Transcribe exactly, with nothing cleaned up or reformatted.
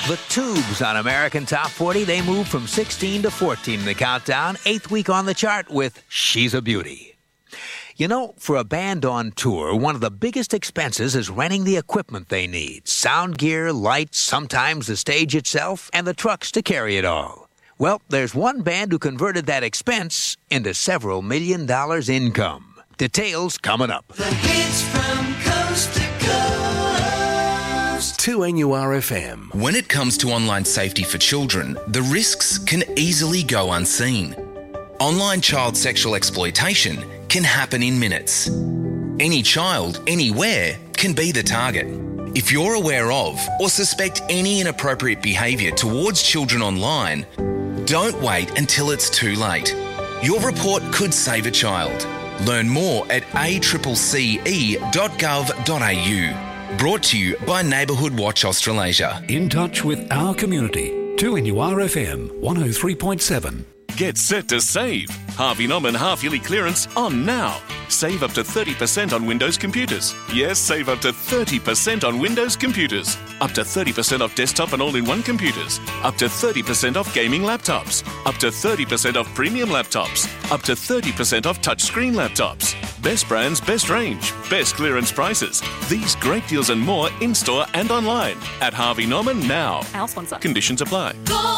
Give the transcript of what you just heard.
The Tubes on American Top forty. They moved from sixteen to fourteen in the countdown. Eighth week on the chart with She's a Beauty. You know, for a band on tour, one of the biggest expenses is renting the equipment they need. Sound gear, lights, sometimes the stage itself, and the trucks to carry it all. Well, there's one band who converted that expense into several million dollars income. Details coming up. The hits from coast to coast. two N U R F M. When it comes to online safety for children, the risks can easily go unseen. Online child sexual exploitation can happen in minutes. Any child, anywhere, can be the target. If you're aware of or suspect any inappropriate behaviour towards children online, don't wait until it's too late. Your report could save a child. Learn more at a c c e dot gov dot a u. Brought to you by Neighbourhood Watch Australasia. In touch with our community. two N U R F M one oh three point seven. Get set to save. Harvey Norman half-yearly clearance on now. Save up to thirty percent on Windows computers. Yes, save up to thirty percent on Windows computers. Up to thirty percent off desktop and all-in-one computers. Up to thirty percent off gaming laptops. Up to thirty percent off premium laptops. Up to thirty percent off touchscreen laptops. Best brands, best range, best clearance prices. These great deals and more in-store and online at Harvey Norman now. Our sponsor. Conditions apply. Go